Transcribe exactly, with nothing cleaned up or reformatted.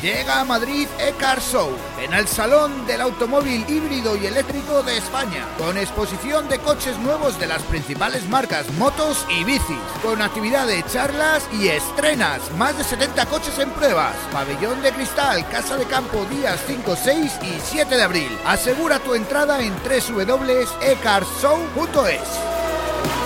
Llega a Madrid E-Car Show, en el Salón del Automóvil Híbrido y Eléctrico de España, con exposición de coches nuevos de las principales marcas, motos y bicis, con actividad de charlas y estrenas, más de setenta coches en pruebas, pabellón de cristal, casa de campo días cinco, seis y siete de abril. Asegura tu entrada en doble u doble u doble u punto e car show punto es.